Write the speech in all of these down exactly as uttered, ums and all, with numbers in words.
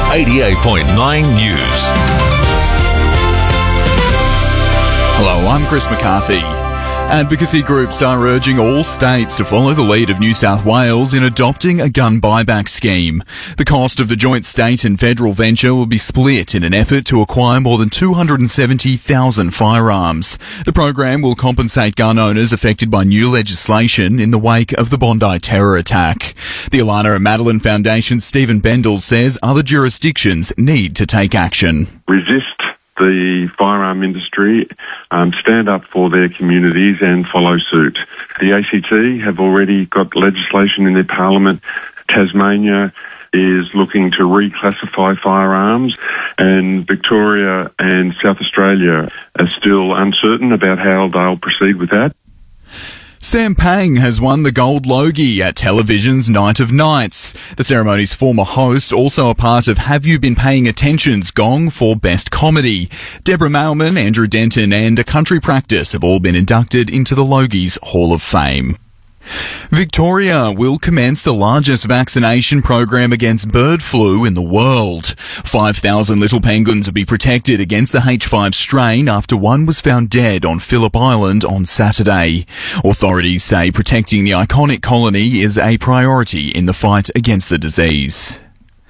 eighty-eight point nine News. Hello, I'm Chris McCarthy. Advocacy groups are urging all states to follow the lead of New South Wales in adopting a gun buyback scheme. The cost of the joint state and federal venture will be split in an effort to acquire more than two hundred seventy thousand firearms. The program will compensate gun owners affected by new legislation in the wake of the Bondi terror attack. The Alana and Madeline Foundation's Stephen Bendel says other jurisdictions need to take action. Resist the firearm industry, um, stand up for their communities and follow suit. The A C T have already got legislation in their parliament. Tasmania is looking to reclassify firearms, and Victoria and South Australia are still uncertain about how they'll proceed with that. Sam Pang has won the Gold Logie at television's Night of Nights. The ceremony's former host, also a part of Have You Been Paying Attention's Gong for Best Comedy. Deborah Mailman, Andrew Denton and A Country Practice have all been inducted into the Logie's Hall of Fame. Victoria will commence the largest vaccination program against bird flu in the world. five thousand little penguins will be protected against the H five strain after one was found dead on Phillip Island on Saturday. Authorities say protecting the iconic colony is a priority in the fight against the disease.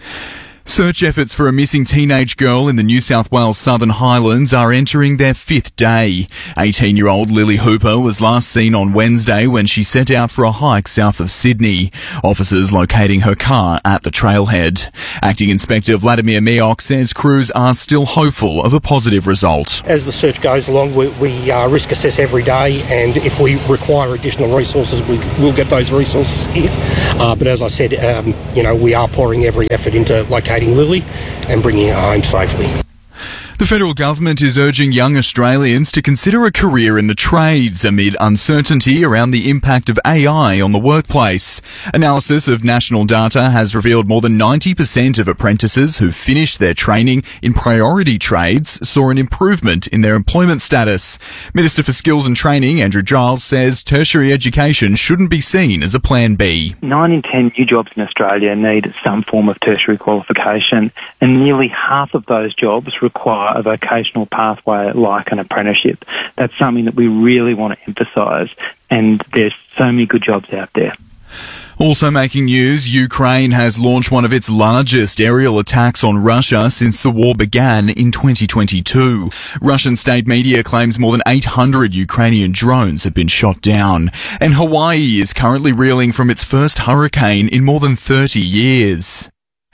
Search efforts for a missing teenage girl in the New South Wales Southern Highlands are entering their fifth day. eighteen-year-old Lily Hooper was last seen on Wednesday when she set out for a hike south of Sydney. Officers locating her car at the trailhead. Acting Inspector Vladimir Miok says crews are still hopeful of a positive result. As the search goes along, we, we uh, risk assess every day, and if we require additional resources, we will get those resources here. Uh, but as I said, um, you know, we are pouring every effort into locating Lily and bringing her home safely. The federal government is urging young Australians to consider a career in the trades amid uncertainty around the impact of A I on the workplace. Analysis of national data has revealed more than ninety percent of apprentices who finished their training in priority trades saw an improvement in their employment status. Minister for Skills and Training, Andrew Giles, says tertiary education shouldn't be seen as a plan B. Nine in ten new jobs in Australia need some form of tertiary qualification, and nearly half of those jobs require a vocational pathway like an apprenticeship. That's something that we really want to emphasise, and there's so many good jobs out there. Also making news, Ukraine has launched one of its largest aerial attacks on Russia since the war began in twenty twenty-two. Russian state media claims more than eight hundred Ukrainian drones have been shot down. And Hawaii is currently reeling from its first hurricane in more than thirty years.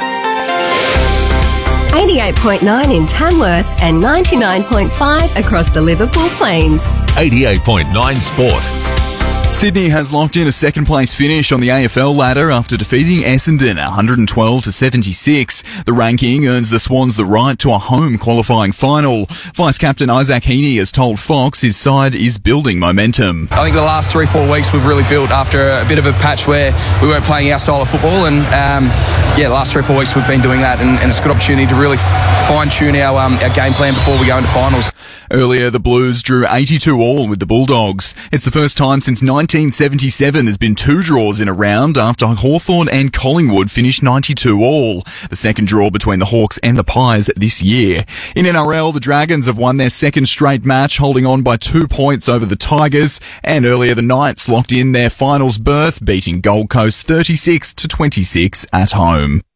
eighty-eight point nine in Tamworth and ninety-nine point five across the Liverpool Plains. eighty-eight point nine Sport. Sydney has locked in a second-place finish on the A F L ladder after defeating Essendon one hundred twelve to seventy-six. The ranking earns the Swans the right to a home qualifying final. Vice-captain Isaac Heaney has told Fox his side is building momentum. I think the last three, four weeks we've really built after a bit of a patch where we weren't playing our style of football, and um, yeah, the last three, four weeks we've been doing that, and, and it's a good opportunity to really f- fine-tune our, um, our game plan before we go into finals. Earlier, the Blues drew eighty-two all with the Bulldogs. It's the first time since nineteen seventy-seven there's been two draws in a round after Hawthorn and Collingwood finished ninety-two all. The second draw between the Hawks and the Pies this year. In N R L, the Dragons have won their second straight match, holding on by two points over the Tigers. And earlier, the Knights locked in their finals berth, beating Gold Coast thirty-six to twenty-six at home.